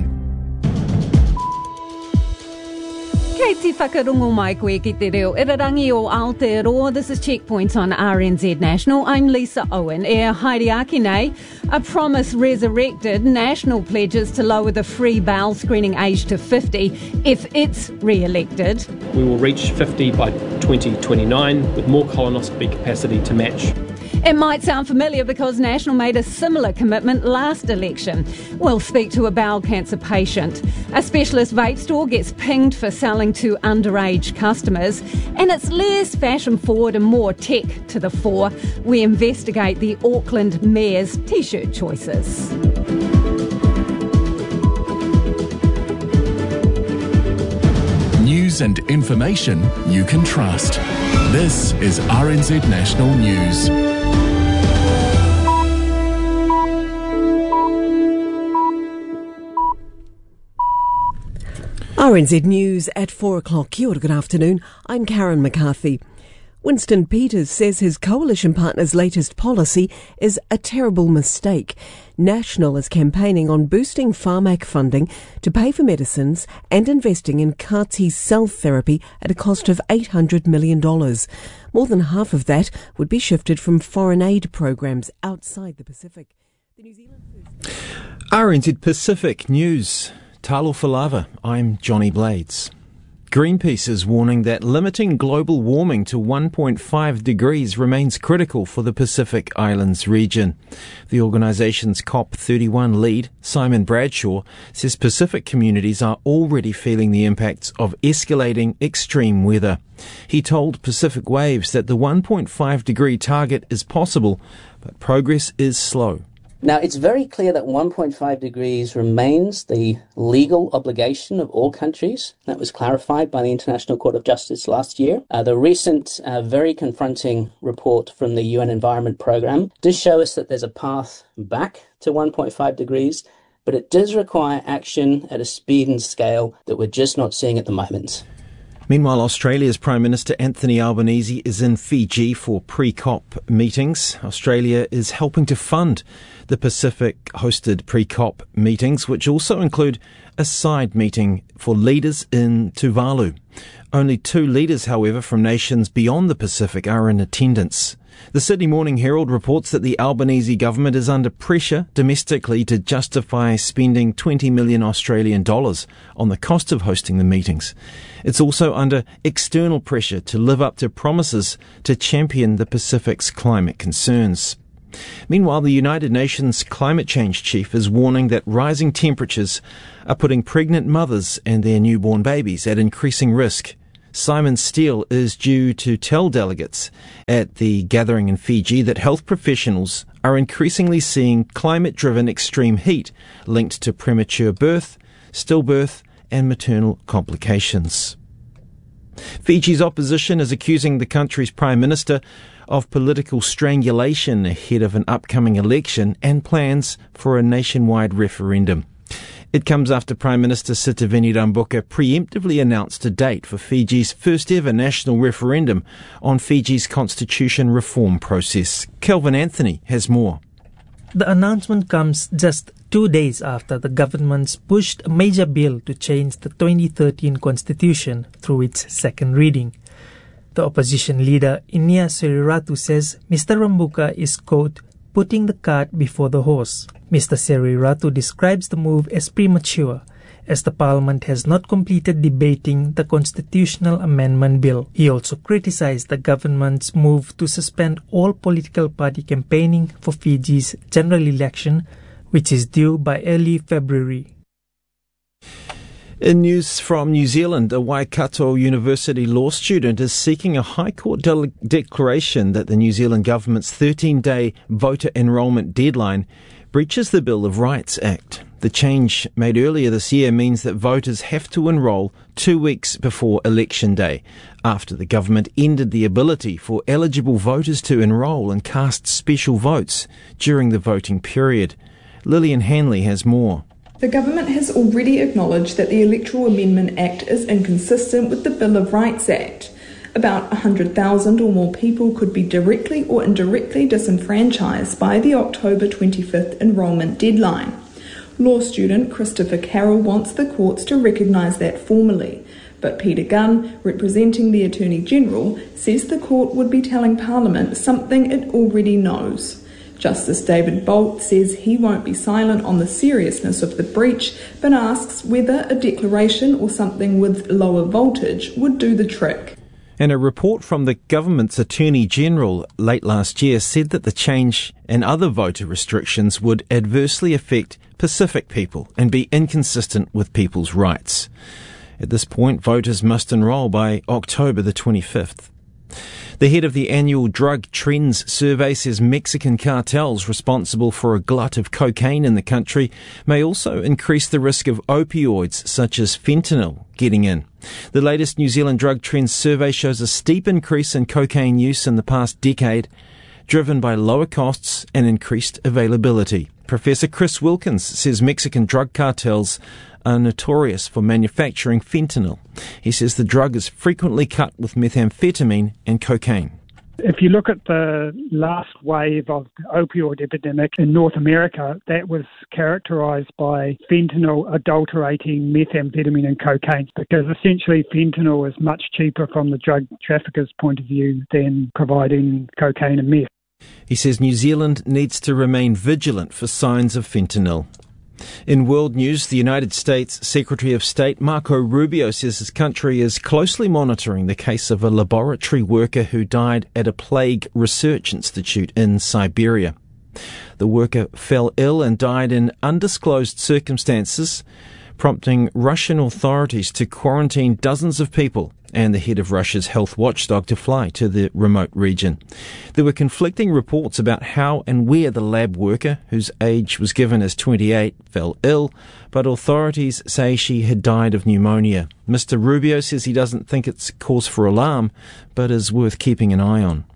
Kei te whakarungo mai koe ki te reo irarangi o Aotearoa. This is Checkpoint on RNZ National. I'm Lisa Owen. Haere nei, a promise resurrected. National pledges to lower the free bowel screening age to 50 if it's re-elected. We will reach 50 by 2029 with more colonoscopy capacity to match. It might sound familiar because National made a similar commitment last election. We'll speak to a bowel cancer patient. A specialist vape store gets pinged for selling to underage customers. And it's less fashion forward and more tech to the fore. We investigate the Auckland Mayor's T-shirt choices. News and information you can trust. This is RNZ National News. RNZ News at 4 o'clock. Kia ora, good afternoon. I'm Karen McCarthy. Winston Peters says his coalition partner's latest policy is a terrible mistake. National is campaigning on boosting Pharmac funding to pay for medicines and investing in CAR-T cell therapy at a cost of $800 million. More than half of that would be shifted from foreign aid programs outside the Pacific. The New Zealand RNZ Pacific News. Talofa lava, I'm Johnny Blades. Greenpeace is warning that limiting global warming to 1.5 degrees remains critical for the Pacific Islands region. The organisation's COP31 lead, Simon Bradshaw, says Pacific communities are already feeling the impacts of escalating extreme weather. He told Pacific Waves that the 1.5 degree target is possible, but progress is slow. Now, it's very clear that 1.5 degrees remains the legal obligation of all countries. That was clarified by the International Court of Justice last year. The recent, very confronting report from the UN Environment Programme does show us that there's a path back to 1.5 degrees, but it does require action at a speed and scale that we're just not seeing at the moment. Meanwhile, Australia's Prime Minister Anthony Albanese is in Fiji for pre-COP meetings. Australia is helping to fund the Pacific-hosted pre-COP meetings, which also include a side meeting for leaders in Tuvalu. Only 2 leaders, however, from nations beyond the Pacific are in attendance. The Sydney Morning Herald reports that the Albanese government is under pressure domestically to justify spending 20 million Australian dollars on the cost of hosting the meetings. It's also under external pressure to live up to promises to champion the Pacific's climate concerns. Meanwhile, the United Nations climate change chief is warning that rising temperatures are putting pregnant mothers and their newborn babies at increasing risk. Simon Steele is due to tell delegates at the gathering in Fiji that health professionals are increasingly seeing climate-driven extreme heat linked to premature birth, stillbirth and maternal complications. Fiji's opposition is accusing the country's Prime Minister of political strangulation ahead of an upcoming election and plans for a nationwide referendum. It comes after Prime Minister Sitiveni Rabuka preemptively announced a date for Fiji's first ever national referendum on Fiji's constitution reform process. Kelvin Anthony has more. The announcement comes just 2 days after the government's pushed a major bill to change the 2013 constitution through its second reading. The opposition leader Inia Seriratu says Mr. Rabuka is, quote, putting the cart before the horse. Mr. Seriratu describes the move as premature, as the Parliament has not completed debating the constitutional amendment bill. He also criticized the government's move to suspend all political party campaigning for Fiji's general election, which is due by early February. In news from New Zealand, a Waikato University law student is seeking a High Court declaration that the New Zealand government's 13-day voter enrolment deadline breaches the Bill of Rights Act. The change made earlier this year means that voters have to enrol 2 weeks before Election Day, after the government ended the ability for eligible voters to enrol and cast special votes during the voting period. Lillian Hanley has more. The government has already acknowledged that the Electoral Amendment Act is inconsistent with the Bill of Rights Act. About 100,000 or more people could be directly or indirectly disenfranchised by the October 25th enrolment deadline. Law student Christopher Carroll wants the courts to recognise that formally, but Peter Gunn, representing the Attorney General, says the court would be telling Parliament something it already knows. Justice David Bolt says he won't be silent on the seriousness of the breach, but asks whether a declaration or something with lower voltage would do the trick. And a report from the government's Attorney General late last year said that the change and other voter restrictions would adversely affect Pacific people and be inconsistent with people's rights. At this point, voters must enrol by October the 25th. The head of the annual Drug Trends Survey says Mexican cartels responsible for a glut of cocaine in the country may also increase the risk of opioids such as fentanyl getting in. The latest New Zealand Drug Trends Survey shows a steep increase in cocaine use in the past decade, driven by lower costs and increased availability. Professor Chris Wilkins says Mexican drug cartels are notorious for manufacturing fentanyl. He says the drug is frequently cut with methamphetamine and cocaine. If you look at the last wave of the opioid epidemic in North America, that was characterised by fentanyl adulterating methamphetamine and cocaine, because essentially fentanyl is much cheaper from the drug trafficker's point of view than providing cocaine and meth. He says New Zealand needs to remain vigilant for signs of fentanyl. In world news, the United States Secretary of State Marco Rubio says his country is closely monitoring the case of a laboratory worker who died at a plague research institute in Siberia. The worker fell ill and died in undisclosed circumstances, prompting Russian authorities to quarantine dozens of people and the head of Russia's health watchdog to fly to the remote region. There were conflicting reports about how and where the lab worker, whose age was given as 28, fell ill, but authorities say she had died of pneumonia. Mr. Rubio says he doesn't think it's cause for alarm, but is worth keeping an eye on.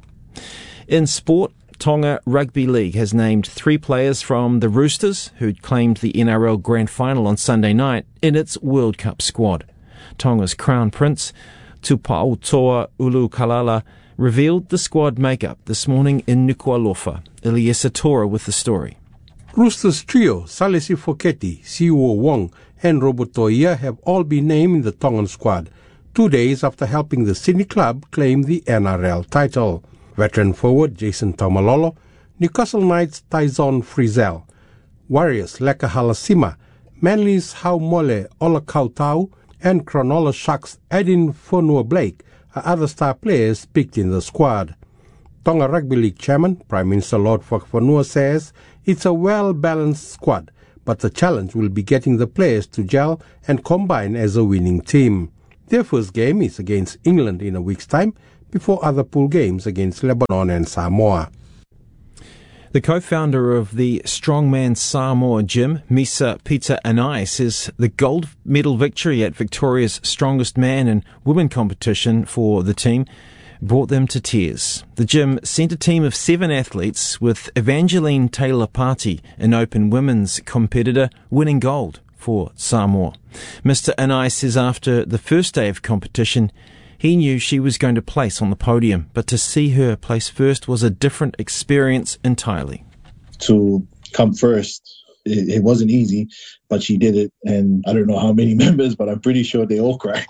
In sport, Tonga Rugby League has named 3 players from the Roosters, who'd claimed the NRL Grand Final on Sunday night, in its World Cup squad. Tonga's Crown Prince, Tupautoa Ulukalala revealed the squad makeup this morning in Nuku'alofa. Eliesa Tora with the story. Roosters trio Salesi Foketi, Siwo Wong and Robotoia have all been named in the Tongan squad 2 days after helping the Sydney club claim the NRL title. Veteran forward Jason Taumalolo, Newcastle Knights Tyson Frizzell, Warriors Leka Halasima, Manly's Haumole Olakautau, and Cronulla Sharks Edin Fonua Blake are other star players picked in the squad. Tonga Rugby League chairman, Prime Minister Lord Whakafonua, says it's a well-balanced squad, but the challenge will be getting the players to gel and combine as a winning team. Their first game is against England in a week's time, before other pool games against Lebanon and Samoa. The co-founder of the Strongman Samoa gym, Misa Peter Anai, says the gold medal victory at Victoria's Strongest Man and Women competition for the team brought them to tears. The gym sent a team of 7 athletes, with Evangeline Taylor-Party, an open women's competitor, winning gold for Samoa. Mr. Anai says after the first day of competition, he knew she was going to place on the podium, but to see her place first was a different experience entirely. To come first, it wasn't easy, but she did it, and I don't know how many members, but I'm pretty sure they all cried.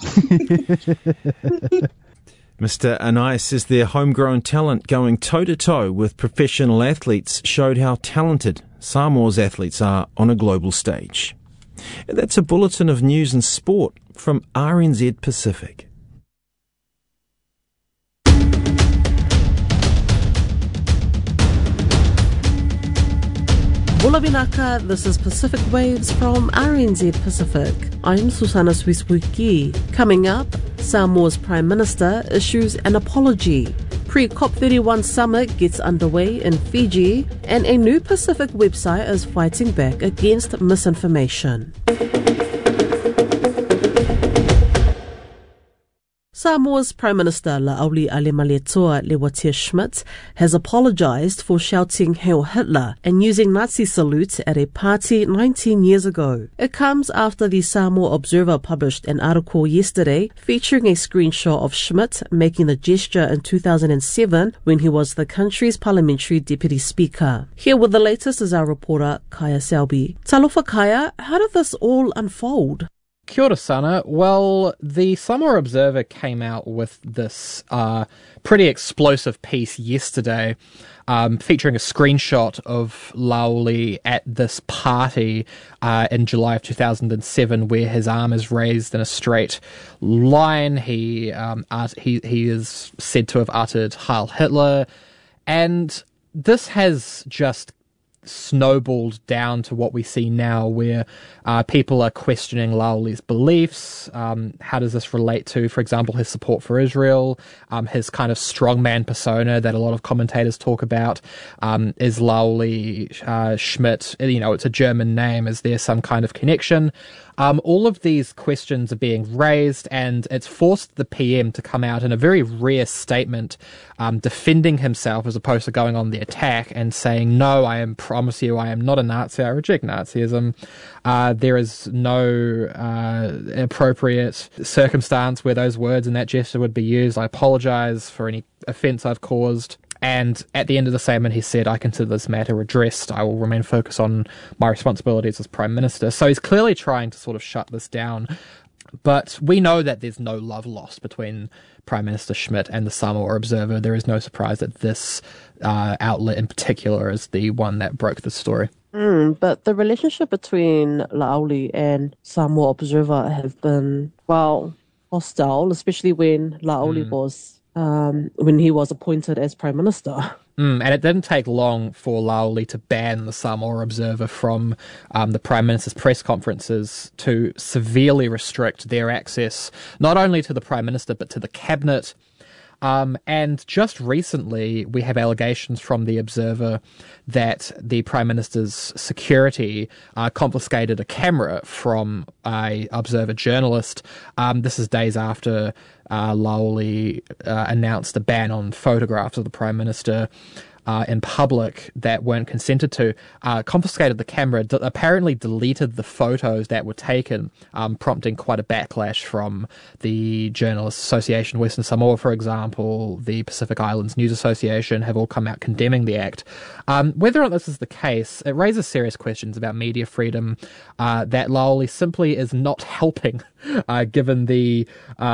Mr. Anai says their homegrown talent going toe-to-toe with professional athletes showed how talented Samoa's athletes are on a global stage. And that's a bulletin of news and sport from RNZ Pacific. Bula Vinaka, this is Pacific Waves from RNZ Pacific. I'm Susana Swiswiki. Coming up, Samoa's Prime Minister issues an apology. Pre-COP31 summit gets underway in Fiji, and a new Pacific website is fighting back against misinformation. Samoa's Prime Minister La'auli Alemalietoa Lewatia-Schmidt has apologised for shouting Heil Hitler and using Nazi salutes at a party 19 years ago. It comes after the Samoa Observer published an article yesterday featuring a screenshot of Schmidt making the gesture in 2007 when he was the country's parliamentary deputy speaker. Here with the latest is our reporter Kaya Selby. Talofa Kaya, how did this all unfold? Kia ora, Sana. Well, the Samoa Observer came out with this pretty explosive piece yesterday featuring a screenshot of La'auli at this party in July of 2007 where his arm is raised in a straight line. He is said to have uttered Heil Hitler, and this has just snowballed down to what we see now, where people are questioning La'auli's beliefs. How does this relate to, for example, his support for Israel, his kind of strongman persona that a lot of commentators talk about? Is La'auli Schmidt, it's a German name, is there some kind of connection? All of these questions are being raised, and it's forced the PM to come out in a very rare statement defending himself as opposed to going on the attack and saying, no, I promise you I am not a Nazi, I reject Nazism. There is no appropriate circumstance where those words and that gesture would be used. I apologise for any offence I've caused. And at the end of the statement, he said, I consider this matter addressed. I will remain focused on my responsibilities as Prime Minister. So he's clearly trying to sort of shut this down. But we know that there's no love lost between Prime Minister Schmidt and the Samoa Observer. There is no surprise that this outlet in particular is the one that broke the story. But the relationship between La'auli and Samoa Observer have been, hostile, especially when La'auli was when he was appointed as Prime Minister. And it didn't take long for La'auli to ban the Samoa Observer from the Prime Minister's press conferences to severely restrict their access not only to the Prime Minister but to the Cabinet. And just recently, we have allegations from the Observer that the Prime Minister's security confiscated a camera from a Observer journalist. This is days after La'auli announced a ban on photographs of the Prime Minister. in public that weren't consented to, confiscated the camera, apparently deleted the photos that were taken, prompting quite a backlash from the Journalists Association Western Samoa, for example, the Pacific Islands News Association have all come out condemning the act. Whether or not this is the case, it raises serious questions about media freedom that Laoli simply is not helping, given the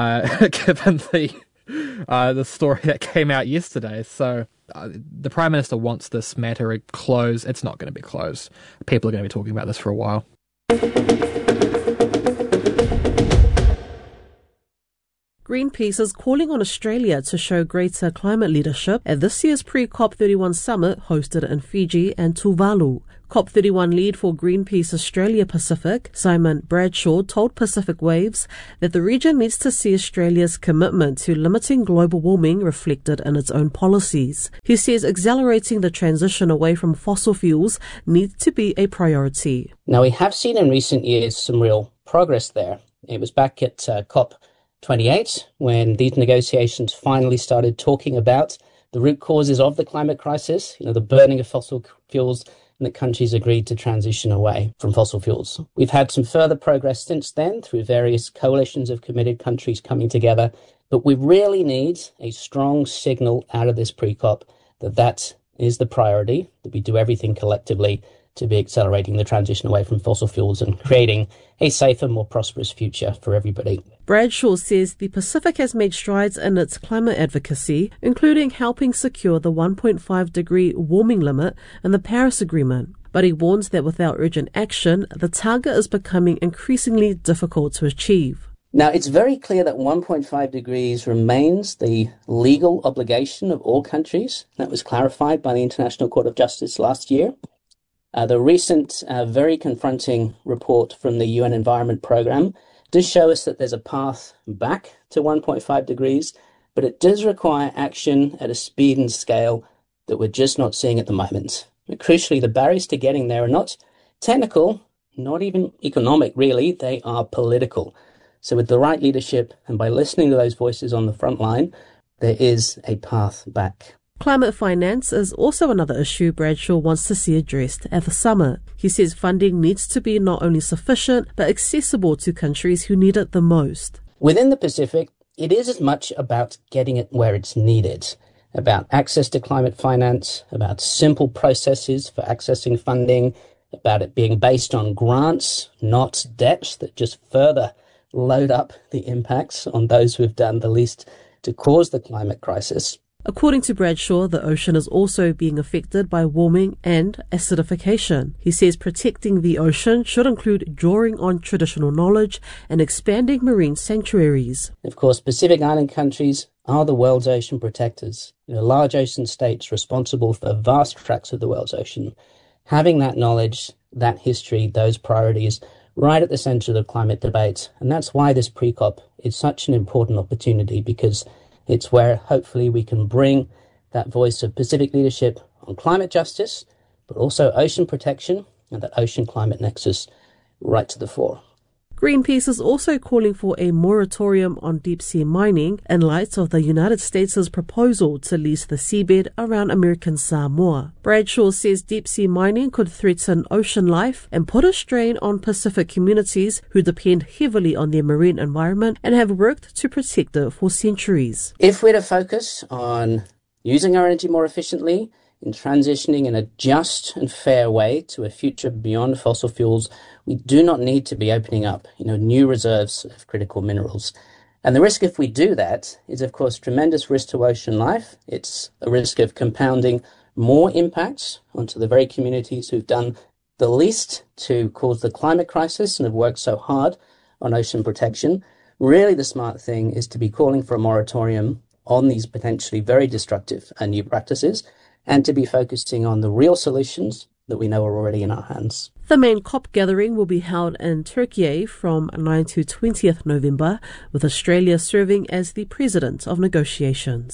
the story that came out yesterday. So the Prime Minister wants this matter closed. It's not going to be closed. People are going to be talking about this for a while. Greenpeace is calling on Australia to show greater climate leadership at this year's pre-COP31 summit hosted in Fiji and Tuvalu. COP31 lead for Greenpeace Australia Pacific, Simon Bradshaw, told Pacific Waves that the region needs to see Australia's commitment to limiting global warming reflected in its own policies. He says accelerating the transition away from fossil fuels needs to be a priority. Now, we have seen in recent years some real progress there. It was back at COP28 when these negotiations finally started talking about the root causes of the climate crisis, the burning of fossil fuels, and that countries agreed to transition away from fossil fuels. We've had some further progress since then through various coalitions of committed countries coming together, but we really need a strong signal out of this pre-COP that is the priority, that we do everything collectively to be accelerating the transition away from fossil fuels and creating a safer, more prosperous future for everybody. Bradshaw says the Pacific has made strides in its climate advocacy, including helping secure the 1.5-degree warming limit in the Paris Agreement. But he warns that without urgent action, the target is becoming increasingly difficult to achieve. Now, it's very clear that 1.5 degrees remains the legal obligation of all countries. That was clarified by the International Court of Justice last year. The recent, very confronting report from the UN Environment Programme does show us that there's a path back to 1.5 degrees, but it does require action at a speed and scale that we're just not seeing at the moment. But crucially, the barriers to getting there are not technical, not even economic, really. They are political. So with the right leadership and by listening to those voices on the front line, there is a path back. Climate finance is also another issue Bradshaw wants to see addressed at the summit. He says funding needs to be not only sufficient, but accessible to countries who need it the most. Within the Pacific, it is as much about getting it where it's needed, about access to climate finance, about simple processes for accessing funding, about it being based on grants, not debts that just further load up the impacts on those who have done the least to cause the climate crisis. According to Bradshaw, the ocean is also being affected by warming and acidification. He says protecting the ocean should include drawing on traditional knowledge and expanding marine sanctuaries. Of course, Pacific Island countries are the world's ocean protectors, large ocean states responsible for vast tracts of the world's ocean. Having that knowledge, that history, those priorities right at the centre of the climate debate. And that's why this pre-COP is such an important opportunity, because it's where hopefully we can bring that voice of Pacific leadership on climate justice, but also ocean protection and that ocean-climate nexus right to the fore. Greenpeace is also calling for a moratorium on deep-sea mining in light of the United States' proposal to lease the seabed around American Samoa. Bradshaw says deep-sea mining could threaten ocean life and put a strain on Pacific communities who depend heavily on their marine environment and have worked to protect it for centuries. If we're to focus on using our energy more efficiently, in transitioning in a just and fair way to a future beyond fossil fuels, we do not need to be opening up, new reserves of critical minerals. And the risk if we do that is, of course, tremendous risk to ocean life. It's a risk of compounding more impacts onto the very communities who've done the least to cause the climate crisis and have worked so hard on ocean protection. Really, the smart thing is to be calling for a moratorium on these potentially very destructive new practices, and to be focusing on the real solutions that we know are already in our hands. The main COP gathering will be held in Turkey from 9 to 20th November, with Australia serving as the president of negotiations.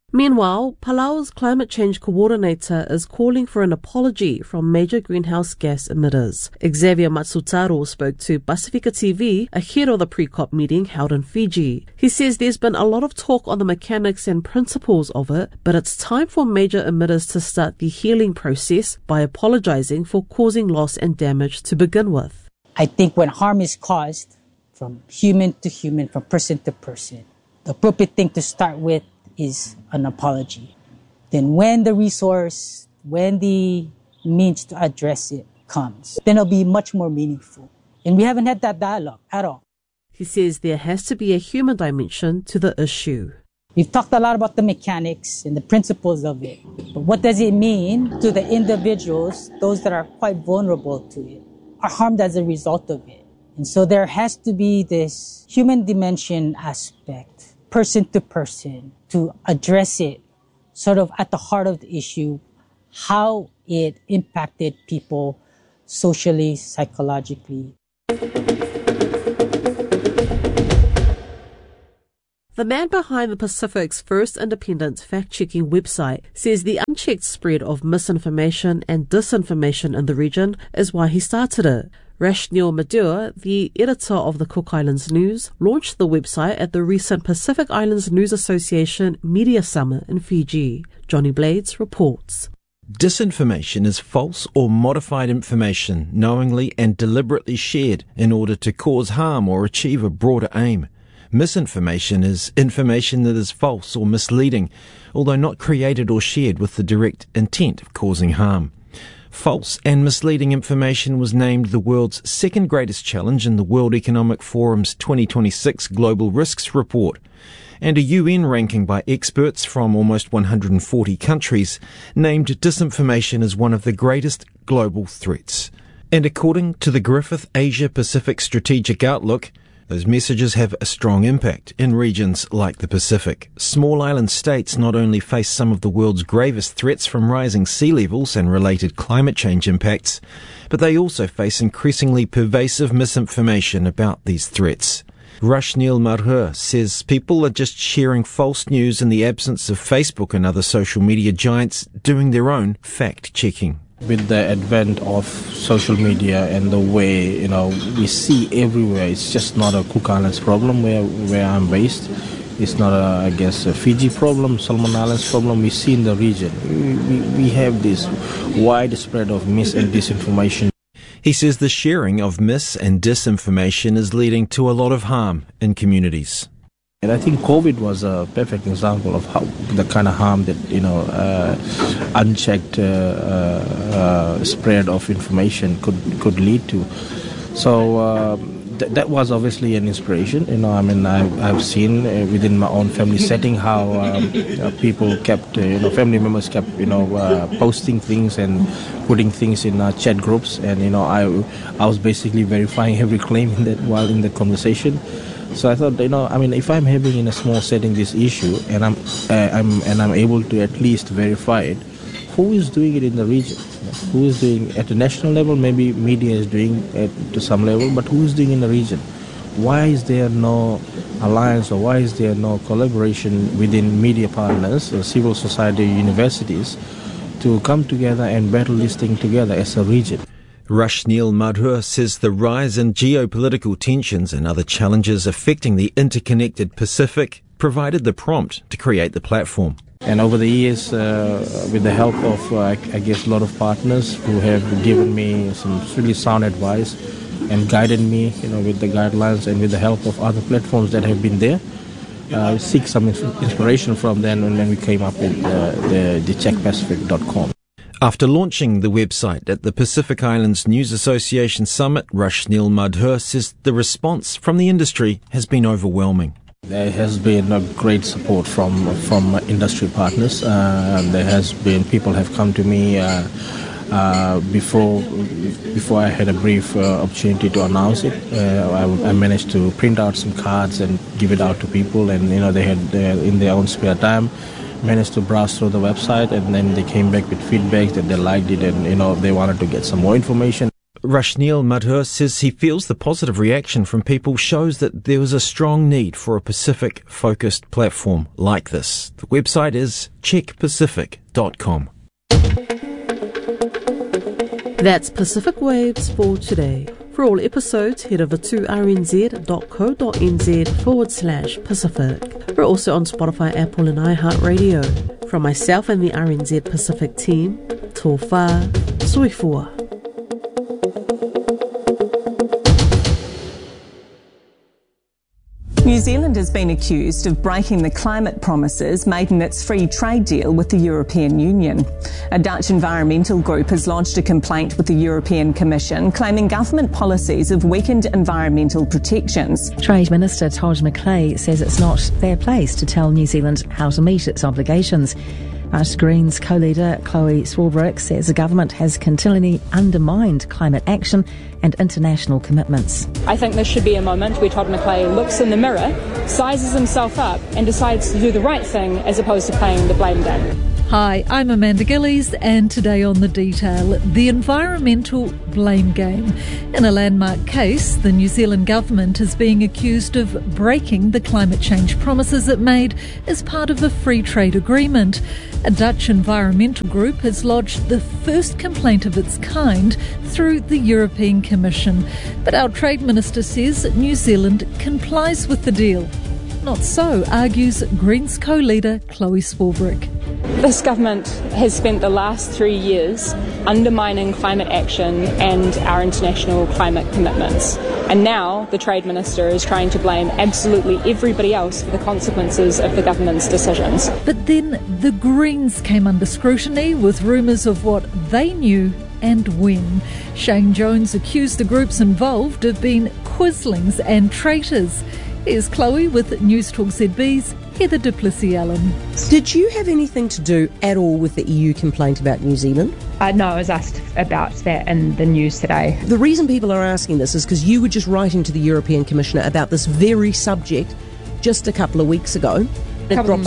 Meanwhile, Palau's climate change coordinator is calling for an apology from major greenhouse gas emitters. Xavier Matsutaro spoke to Pacifica TV ahead of the pre-COP meeting held in Fiji. He says there's been a lot of talk on the mechanics and principles of it, but it's time for major emitters to start the healing process by apologizing for causing loss and damage to begin with. I think when harm is caused from human to human, from person to person, the appropriate thing to start with is an apology. Then when the resource, when the means to address it comes, then it'll be much more meaningful. And we haven't had that dialogue at all. He says there has to be a human dimension to the issue. We've talked a lot about the mechanics and the principles of it. But what does it mean to the individuals, those that are quite vulnerable to it, are harmed as a result of it? And so there has to be this human dimension aspect, person to person, to address it sort of at the heart of the issue, how it impacted people socially, psychologically. The man behind the Pacific's first independent fact-checking website says the unchecked spread of misinformation and disinformation in the region is why he started it. Rashneel Madhur, the editor of the Cook Islands News, launched the website at the recent Pacific Islands News Association Media Summit in Fiji. Johnny Blades reports. Disinformation is false or modified information knowingly and deliberately shared in order to cause harm or achieve a broader aim. Misinformation is information that is false or misleading, although not created or shared with the direct intent of causing harm. False and misleading information was named the world's second greatest challenge in the World Economic Forum's 2026 Global Risks Report, and a UN ranking by experts from almost 140 countries named disinformation as one of the greatest global threats. And according to the Griffith Asia Pacific Strategic Outlook, those messages have a strong impact in regions like the Pacific. Small island states not only face some of the world's gravest threats from rising sea levels and related climate change impacts, but they also face increasingly pervasive misinformation about these threats. Rashneel Madhur says people are just sharing false news in the absence of Facebook and other social media giants doing their own fact-checking. With the advent of social media and the way, we see everywhere, it's just not a Cook Islands problem where I'm based. It's not a Fiji problem, Solomon Islands problem. We see in the region. We have this widespread of mis and disinformation. He says the sharing of mis and disinformation is leading to a lot of harm in communities. And I think COVID was a perfect example of how the kind of harm that unchecked spread of information could lead to. So that was obviously an inspiration. I've seen within my own family setting how people kept, family members kept, posting things and putting things in chat groups, and I was basically verifying every claim in that while in the conversation. So I thought, if I'm having in a small setting this issue, and I'm able to at least verify it, who is doing it in the region? Who is doing at the national level? Maybe media is doing it to some level, but who is doing in the region? Why is there no alliance, or why is there no collaboration within media partners, or civil society, universities, to come together and battle this thing together as a region? Rashneel Madhur says the rise in geopolitical tensions and other challenges affecting the interconnected Pacific provided the prompt to create the platform. And over the years, with the help of, a lot of partners who have given me some really sound advice and guided me, with the guidelines and with the help of other platforms that have been there, seek some inspiration from them, and then we came up with the checkpacific.com. After launching the website at the Pacific Islands News Association Summit, Rashneel Madhur says the response from the industry has been overwhelming. There has been a great support from industry partners. There has been people have come to me before I had a brief opportunity to announce it. I managed to print out some cards and give it out to people, and they had in their own spare time managed to browse through the website, and then they came back with feedback that they liked it, and they wanted to get some more information. Rashneel Madhur says he feels the positive reaction from people shows that there was a strong need for a Pacific-focused platform like this. The website is checkpacific.com. That's Pacific Waves for today. For all episodes, head over to rnz.co.nz/Pacific. We're also on Spotify, Apple and iHeartRadio. From myself and the RNZ Pacific team, tō whā, soifua. New Zealand has been accused of breaking the climate promises made in its free trade deal with the European Union. A Dutch environmental group has lodged a complaint with the European Commission claiming government policies have weakened environmental protections. Trade Minister Todd McClay says it's not their place to tell New Zealand how to meet its obligations. But Greens co-leader Chloe Swarbrick says the government has continually undermined climate action and international commitments. I think this should be a moment where Todd McClay looks in the mirror, sizes himself up and decides to do the right thing as opposed to playing the blame game. Hi, I'm Amanda Gillies, and today on The Detail, the environmental blame game. In a landmark case, the New Zealand government is being accused of breaking the climate change promises it made as part of a free trade agreement. A Dutch environmental group has lodged the first complaint of its kind through the European Commission. But our Trade Minister says New Zealand complies with the deal. Not so, argues Greens co-leader Chloe Swarbrick. This government has spent the last 3 years undermining climate action and our international climate commitments. And now the Trade Minister is trying to blame absolutely everybody else for the consequences of the government's decisions. But then the Greens came under scrutiny with rumours of what they knew and when. Shane Jones accused the groups involved of being quislings and traitors. Here's Chloe with News Talk ZB's Heather Duplessis-Allen. Did you have anything to do at all with the EU complaint about New Zealand? No, I was asked about that in the news today. The reason people are asking this is because you were just writing to the European Commissioner about this very subject just a couple of weeks ago. A couple of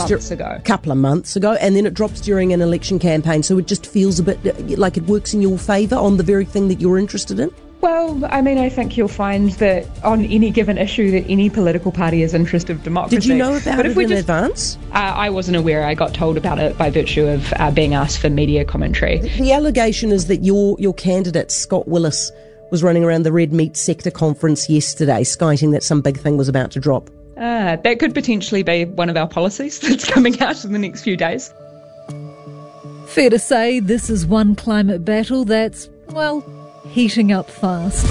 months ago, and then it drops during an election campaign, so it just feels a bit like it works in your favour on the very thing that you're interested in? Well, I mean, I think you'll find that on any given issue that any political party is interested in democracy. Did you know about it in advance? I wasn't aware. I got told about it by virtue of being asked for media commentary. The allegation is that your candidate, Scott Willis, was running around the Red Meat Sector Conference yesterday, skiting that some big thing was about to drop. That could potentially be one of our policies that's coming out in the next few days. Fair to say this is one climate battle that's, well, heating up fast.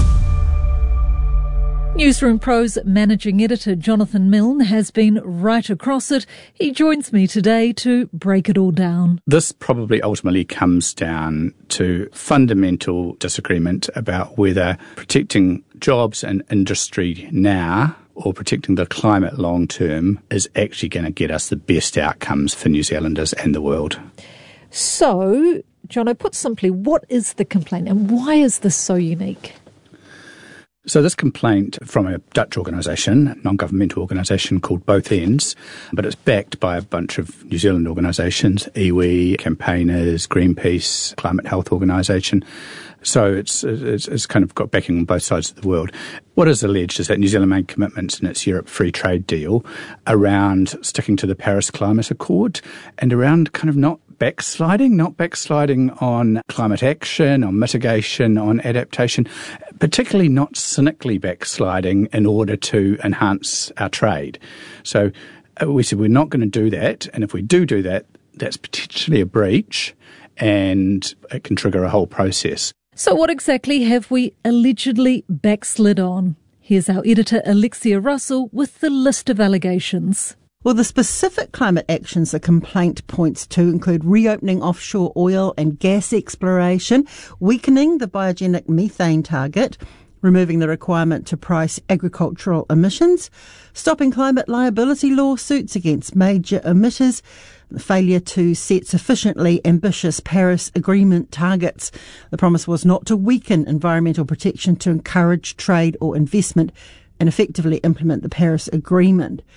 Newsroom Pro's managing editor Jonathan Milne has been right across it. He joins me today to break it all down. This probably ultimately comes down to fundamental disagreement about whether protecting jobs and industry now or protecting the climate long term is actually going to get us the best outcomes for New Zealanders and the world. So, Jono, put simply, what is the complaint and why is this so unique? So this complaint from a Dutch organisation, non-governmental organisation called Both Ends, but it's backed by a bunch of New Zealand organisations, iwi, campaigners, Greenpeace, Climate Health Organisation. So it's kind of got backing on both sides of the world. What is alleged is that New Zealand made commitments in its Europe Free Trade deal around sticking to the Paris Climate Accord and around kind of not backsliding on climate action, on mitigation, on adaptation, particularly not cynically backsliding in order to enhance our trade. So we said we're not going to do that, and if we do that, that's potentially a breach and it can trigger a whole process. So what exactly have we allegedly backslid on? Here's our editor Alexia Russell with the list of allegations. Well, the specific climate actions the complaint points to include reopening offshore oil and gas exploration, weakening the biogenic methane target, removing the requirement to price agricultural emissions, stopping climate liability lawsuits against major emitters, the failure to set sufficiently ambitious Paris Agreement targets. The promise was not to weaken environmental protection to encourage trade or investment and effectively implement the Paris Agreement.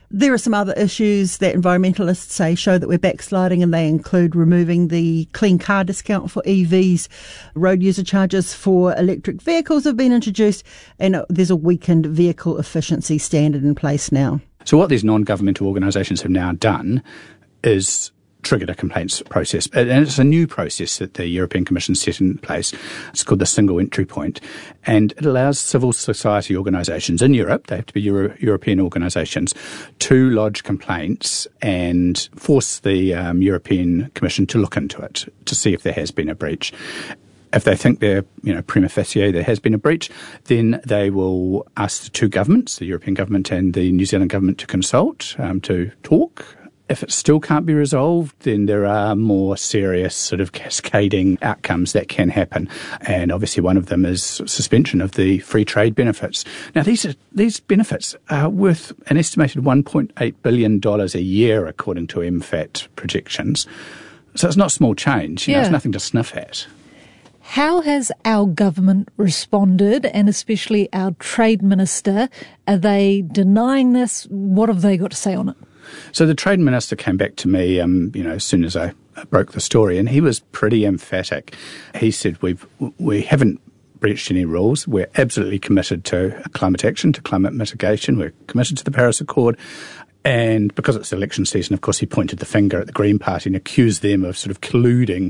There are some other issues that environmentalists say show that we're backsliding, and they include removing the clean car discount for EVs, road user charges for electric vehicles have been introduced, and there's a weakened vehicle efficiency standard in place now. So what these non-governmental organisations have now done is triggered a complaints process. And it's a new process that the European Commission set in place. It's called the single entry point. And it allows civil society organisations in Europe, they have to be European organisations, to lodge complaints and force the European Commission to look into it to see if there has been a breach. If they think prima facie there has been a breach, then they will ask the two governments, the European government and the New Zealand government, to consult, to talk. If it still can't be resolved, then there are more serious sort of cascading outcomes that can happen. And obviously one of them is suspension of the free trade benefits. Now, these benefits are worth an estimated $1.8 billion a year, according to MFAT projections. So it's not small change. It's nothing to sniff at. How has our government responded, and especially our Trade Minister? Are they denying this? What have they got to say on it? So the Trade Minister came back to me, as soon as I broke the story, and he was pretty emphatic. He said, we haven't breached any rules. We're absolutely committed to climate action, to climate mitigation. We're committed to the Paris Accord. And because it's election season, of course, he pointed the finger at the Green Party and accused them of sort of colluding